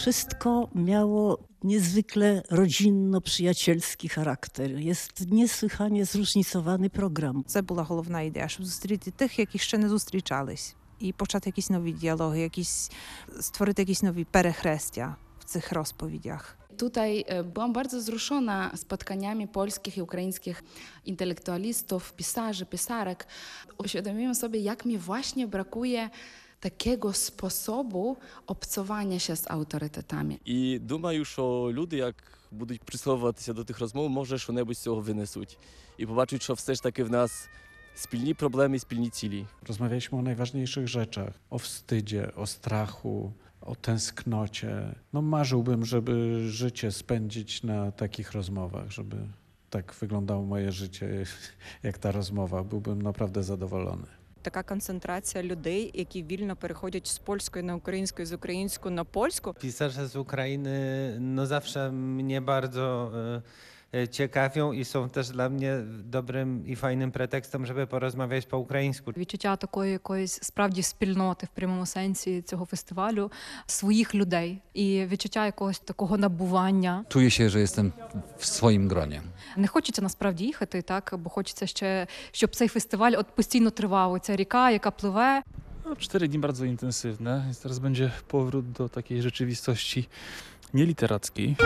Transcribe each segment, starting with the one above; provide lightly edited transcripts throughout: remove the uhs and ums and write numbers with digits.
Wszystko miało niezwykle rodzinno-przyjacielski charakter. Jest niesłychanie zróżnicowany program. Це була головна ідея, щоб зустріти тих, які ще не зустрічались. І почати якісь нові діалоги, створити якісь нові перехрестя в цих розповідях. Tutaj byłam bardzo wzruszona spotkaniami polskich i ukraińskich intelektualistów, pisarzy, pisarek. Uświadomiłam sobie, jak mi właśnie brakuje takiego sposobu obcowania się з авторитетами. І думаю, що люди, як будуть прислуховуватися до тих розмов, може, що-небудь з цього винесуть. І побачать, що все ж таки в нас spilni problemy, spilni cili. Rozmawialiśmy o najważniejszych rzeczach, o wstydzie, o strachu, o tęsknocie. No marzyłbym, żeby życie spędzić na takich rozmowach, żeby tak wyglądało moje życie, jak ta rozmowa. Byłbym naprawdę zadowolony. Така концентрація людей, які вільно переходять з польської на українську, з української на польську. Pisarze z Ukrainy no zawsze mnie bardzo ciekawią i są też dla mnie dobrym i fajnym pretekstem, żeby porozmawiać po ukraińsku. Відчуття такої якоїсь справді спільноти в прямому сенсі цього фестивалю, своїх людей і відчуття якогось такого набування. Czuję się, że jestem w swoim gronie. Не хочеться насправді їхати, так, бо хочеться ще, щоб цей фестиваль от постійно тривав. Ця ріка, яка пливе. 4 dni bardzo intensywne. Więc teraz będzie powrót do takiej rzeczywistości nieliterackiej.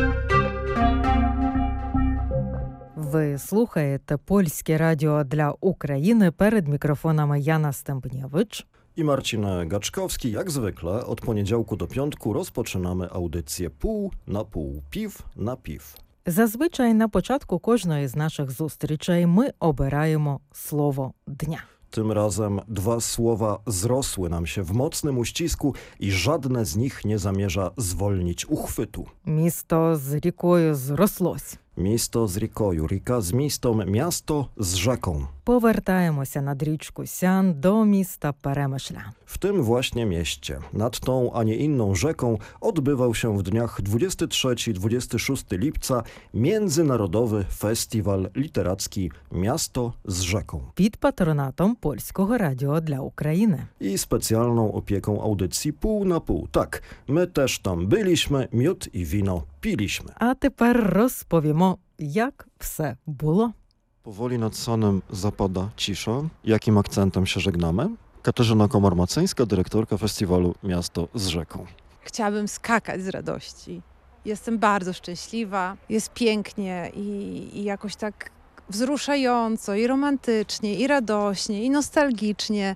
Ви слухаєте Польське радіо для України. Перед мікрофонами Jana Stępniewicz i Marcin Gaczkowski. Jak zwykle od poniedziałku do piątku rozpoczynamy audycję pół na pół, piw na piw. Зазвичай на початку кожної з наших зустрічей ми обираємо слово дня. Tym razem dwa słowa zrosły nam się w mocnym uścisku i żadne z nich nie zamierza zwolnić uchwytu. Місто з рікою зрослось. Місто з рікою, ріка з містом, miasto z rzeką. Повертаємося над річку Сян до міста Перемишля. W tym właśnie mieście, nad tą, a nie inną rzeką, odbywał się w dniach 23-26 lipca Międzynarodowy Festiwal Literacki Miasto z rzeką. Під патронатом Польського радіо для України. I specjalną opieką audycji pół na pół. Tak, my też tam byliśmy, miód i wino piliśmy. А тепер розповімо, як все було. Powoli nad Sanem zapada cisza. Jakim akcentem się żegnamy? Katarzyna Komar-Maceńska, dyrektorka festiwalu Miasto z rzeką. Chciałabym skakać z radości. Jestem bardzo szczęśliwa, jest pięknie i jakoś tak wzruszająco, i romantycznie, i radośnie, i nostalgicznie,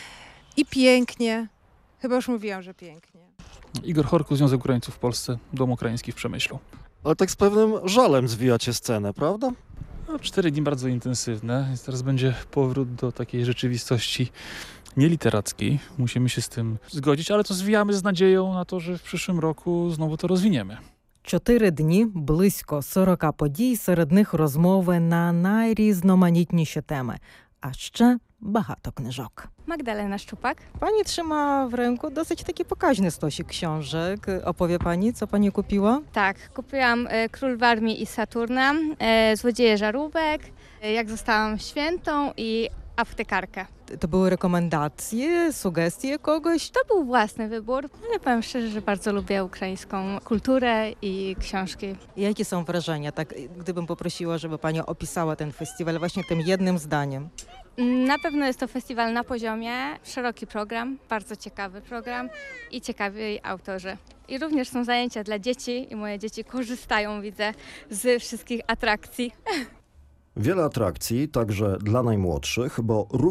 i pięknie. Chyba już mówiłam, że pięknie. Igor Horku, Związek Ukraińców w Polsce, Dom Ukraiński w Przemyślu. Ale tak z pewnym żalem zwijacie scenę, prawda? 4 dni bardzo intensywne. Więc teraz będzie powrót do takiej rzeczywistości nieliterackiej. Musimy się z tym zgodzić, ale to zwijamy z nadzieją na to, że w przyszłym roku znowu to rozwiniemy. 4 дні, близько 40 подій, серед них розмови на найрізноманітніші теми. А ще багато книжок. Magdalena Szczupak. Pani trzyma w ręku dosyć taki pokaźny stosik książek. Opowie pani, co pani kupiła? Tak, kupiłam Król Warmii i Saturna, Złodzieje Żarówek, Jak zostałam świętą i Aptekarkę. To były rekomendacje, sugestie kogoś? To był własny wybór, ale powiem szczerze, że bardzo lubię ukraińską kulturę i książki. Jakie są wrażenia, tak, gdybym poprosiła, żeby pani opisała ten festiwal właśnie tym jednym zdaniem? Na pewno jest to festiwal na poziomie, szeroki program, bardzo ciekawy program i ciekawi autorzy. I również są zajęcia dla dzieci i moje dzieci korzystają, widzę, z wszystkich atrakcji. Wiele atrakcji, także dla najmłodszych, bo